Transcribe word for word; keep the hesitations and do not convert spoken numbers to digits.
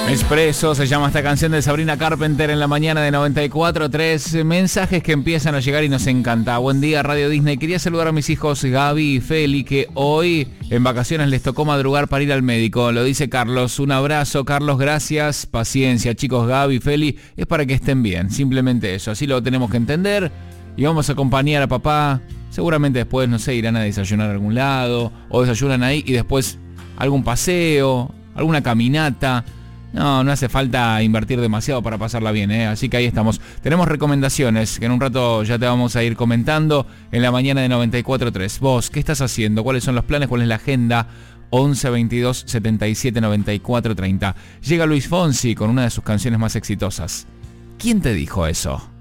Expreso se llama esta canción de Sabrina Carpenter en la mañana de noventa y cuatro punto tres. Mensajes que empiezan a llegar y nos encanta. Buen día, Radio Disney. Quería saludar a mis hijos Gaby y Feli, que hoy en vacaciones les tocó madrugar para ir al médico. Lo dice Carlos. Un abrazo, Carlos, gracias. Paciencia, chicos, Gaby y Feli. Es para que estén bien, simplemente eso. Así lo tenemos que entender. Y vamos a acompañar a papá. Seguramente después, no sé, irán a desayunar a algún lado. O desayunan ahí y después algún paseo, alguna caminata. No, no hace falta invertir demasiado para pasarla bien, ¿eh? Así que ahí estamos. Tenemos recomendaciones que en un rato ya te vamos a ir comentando en la mañana de noventa y cuatro punto tres. Vos, ¿qué estás haciendo? ¿Cuáles son los planes? ¿Cuál es la agenda? once veintidós setenta y siete noventa y cuatro treinta. Llega Luis Fonsi con una de sus canciones más exitosas. ¿Quién te dijo eso?